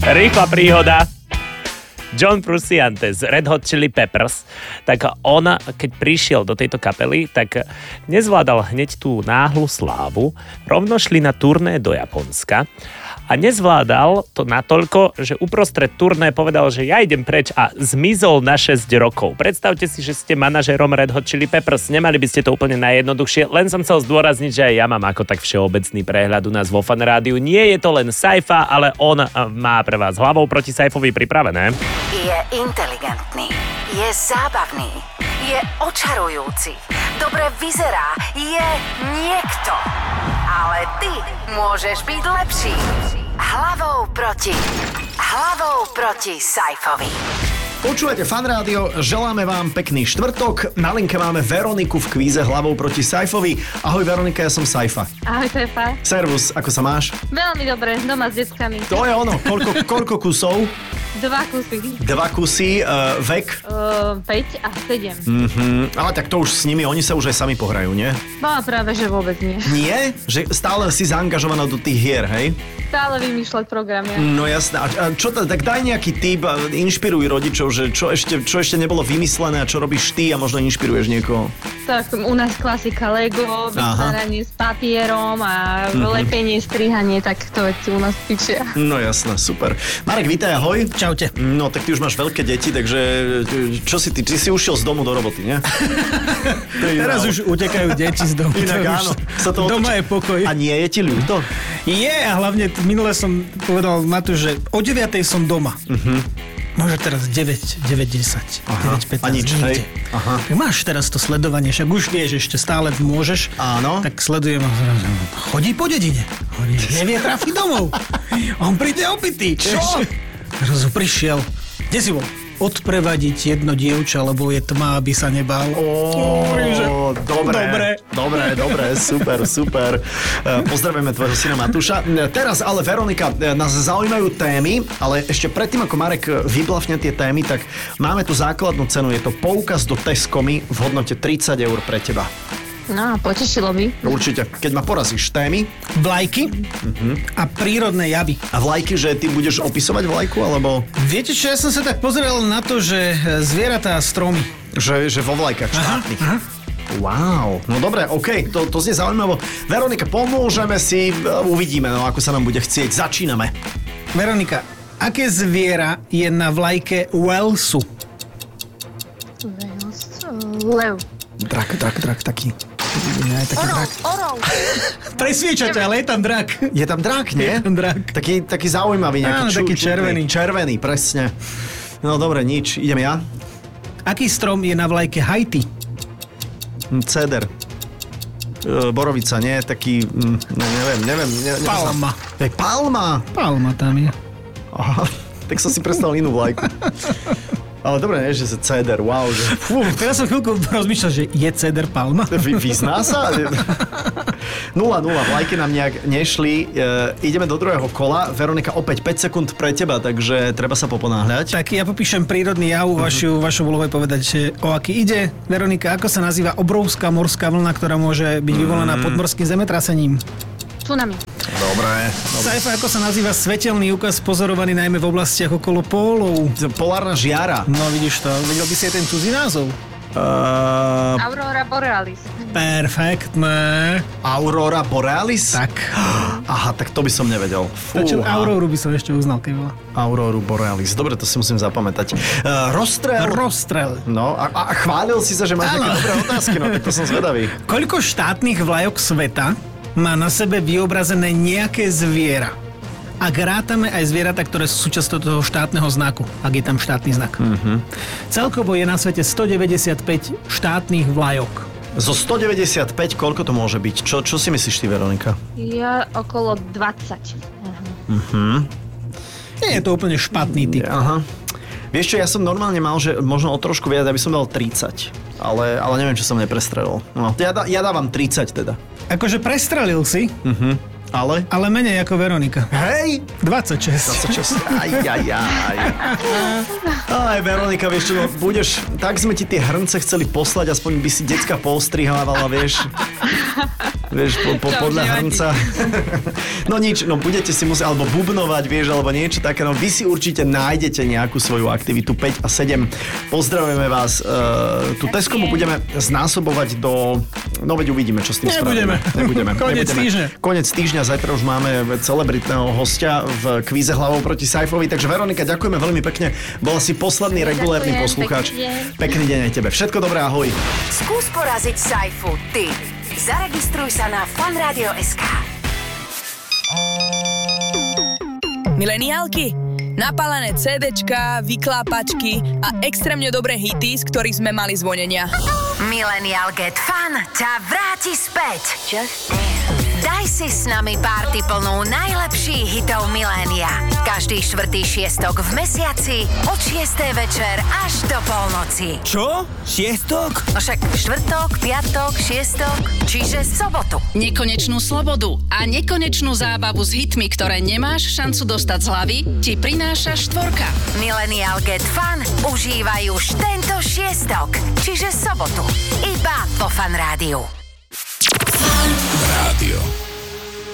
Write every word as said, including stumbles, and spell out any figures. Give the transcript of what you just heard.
Rýchla príhoda. John Frusciante z Red Hot Chili Peppers, tak on, keď prišiel do tejto kapely, tak nezvládal hneď tú náhlu slávu, rovno šli na turné do Japonska a nezvládal to natoľko, že uprostred turné povedal, že ja idem preč a zmizol na šesť rokov. Predstavte si, že ste manažérom Red Hot Chili Peppers, nemali by ste to úplne najjednoduchšie, len som chcel zdôrazniť, že aj ja mám ako tak všeobecný prehľad u nás vo Fan Rádiu. Nie je to len sci-fi, ale on má pre vás hlavou proti sci-fovi pripravené. Je inteligentný, je zábavný, je očarujúci, dobre vyzerá, je niekto. Ale ty môžeš byť lepší. Hlavou proti, hlavou proti sci-fovi. Počúvate Fan Rádio, želáme vám pekný štvrtok. Na linke máme Veroniku v kvíze Hlavou proti Saifovi. Ahoj Veronika, ja som Saifa. Ahoj Saifa. Servus, ako sa máš? Veľmi dobre, doma s deckami. To je ono, koľko, koľko kusov? Dva kusy. Dva kusy, uh, vek? Uh, päť a sedem. Mhm, ale tak to už s nimi, oni sa už aj sami pohrajú, nie? No práve, že vôbec nie. Nie? Že stále si zaangažovaná do tých hier, hej? Stále vymýšľať program, ja. No jasné. A čo to, tak daj nejaký tip, inšpiruj rodičov, že čo ešte, čo ešte nebolo vymyslené a čo robíš ty a možno inšpiruješ niekoho. Tak u nás klasika Lego, vytváranie s papierom a mm-hmm. lepenie, strihanie, tak to veci u nás pičia. No jasné, super. Marek, vítaj, ahoj. Čaute. No tak ty už máš veľké deti, takže čo si ty, ty si ušiel z domu do roboty, nie? Teraz už utekajú deti z domu. Inak áno. Sa to doma otočí. Je pokoj. A nie je ti ľúto? Je a hlavne minule som povedal Matu, že o deviatej som doma. Uh-huh. Môže teraz deväť, deväť desať, deväť pätnásť. A nič, hej? Aha. Máš teraz to sledovanie, však už vieš, ešte stále môžeš. Áno. Tak sledujem a zrazu, chodí po dedine. Hovorí, nevie trafiť domov. On príde opitý. Čo? Zrazu prišiel. Kde si bol? Odprevadiť jedno dievča, lebo je tma, aby sa nebál. Ó, že... dobre, dobre, dobre, dobre, super, super. Pozdravujeme tvojho syna Matúša. Teraz ale, Veronika, nás zaujímajú témy, ale ešte predtým, ako Marek vyblafne tie témy, tak máme tu základnú cenu. Je to poukaz do Tescomy v hodnote tridsať eur pre teba. No, potešilo by. Určite. Keď ma porazíš témy. Vlajky uh-huh. a prírodné javy. A vlajky, že ty budeš opisovať vlajku, alebo... Viete čo, ja som sa tak pozeral na to, že zvieratá a stromy. Že, že vo vlajkách štátnych. Aha, aha. Wow, no dobre, okej, okay. to, to znie zaujímavo. Veronika, pomôžeme si, uvidíme, no ako sa nám bude chcieť. Začíname. Veronika, aké zviera je na vlajke Walesu? Lev. Drak, drak, drak, taký... Nie, taký orol, drak. orol. Presviečate, ale je tam drak. Je tam drak, nie? Je tam drak. Taký, taký zaujímavý, nejaký Áno, ču, taký čudný. červený. Červený, presne. No dobre, nič, idem ja. Aký strom je na vlajke Haiti? Ceder. E, borovica, nie? Taký, mm, ne, neviem, neviem. Ne, Palma. To je palma. Palma tam je. Aha, tak som si predstavil inú vlajku. Ale dobre, nie, že sa ceder, wow. Že... Fú, teraz som chvíľku rozmýšľal, že je ceder palma. Vy, vyzná sa? nula nula, vlajky nám nejak nešli. E, ideme do druhého kola. Veronika, opäť päť sekúnd pre teba, takže treba sa poponáhľať. Tak ja popíšem prírodný jav, uh-huh. vašu, vašu úlohou je povedať, že o aký ide. Veronika, ako sa nazýva obrovská morská vlna, ktorá môže byť vyvolaná uh-huh. podmorským zemetrasením? Tsunami. Dobre. Saifa, ako sa nazýva svetelný úkaz pozorovaný najmä v oblastiach okolo pólov? Polárna žiara. No vidíš to, vedel by si aj ten cudzí názov? Uh, Aurora borealis. Perfektné. Aurora borealis? Tak. Aha, tak to by som nevedel. Fúha. Auroru by som ešte uznal, keď bola. Auroru borealis. Dobre, to si musím zapamätať. Uh, rozstrel. Rozstrel. No, a, a chválil si sa, že máš také dobré otázky, no tak to som zvedavý. Koľko štátnych vlajok sveta má na sebe vyobrazené nejaké zviera? Ak rátame aj zvieratá, ktoré sú súčasťou toho štátneho znaku, ak je tam štátny znak. Mm-hmm. Celkovo je na svete stodeväťdesiatpäť štátnych vlajok. Zo stodeväťdesiatpäť, koľko to môže byť? Čo, čo si myslíš ty, Veronika? Ja okolo dvadsať. Mhm. Nie je to úplne špatný typ. Aha. Vieš čo, ja som normálne mal, že možno o trošku viac, aby som dal tridsať. Ale, ale neviem, čo som neprestrelil. No, ja, da, ja dávam tridsať teda. Akože prestrelil si, Mhm. Ale? ale menej ako Veronika. Hej! dvadsaťšesť. dvadsaťšesť. Aj, aj, aj. Aj, Veronika, vieš čo, no, budeš... Tak sme ti tie hrnce chceli poslať, aspoň by si decka poostrihávala, vieš. Vieš, po, po, podľa hrnca. No nič, no budete si musieť, alebo bubnovať, vieš, alebo niečo také, no vy si určite nájdete nejakú svoju aktivitu. päť a sedem. Pozdravujeme vás. Uh, tú Teskomu budeme znásobovať do... No veď uvidíme, čo s tým Nebudeme. spravíme. Nebudeme. Konec týždňa. Konec týždňa, zajtra už máme celebritného hostia v kvíze Hlavou proti Saifovi. Takže Veronika, ďakujeme veľmi pekne. Bola si posledný regulérny poslucháč. Pekný deň. Pekný deň aj tebe. Všetko dobré, ahoj. Skús poraziť Saifu, ty. Zaregistruj sa na fanradio bodka es ká. Mileniálky, napálené CDčka, vyklápačky a extrémne dobré hity, z ktorých sme mali zvonenia. Millennial Get Fun ťa vráti späť. Just Daj si s nami párty plnú najlepších hitov milénia. Každý štvrtý šiestok v mesiaci od šiestej večer až do polnoci. Čo? Šiestok? No však štvrtok, piatok, šiestok, čiže sobotu. Nekonečnú slobodu a nekonečnú zábavu s hitmi, ktoré nemáš šancu dostať z hlavy, ti prináša štvorka. Millennial Get Fun užívaj už tento šiestok, čiže sobotu. Iba vo Fan Rádiu. Rádio.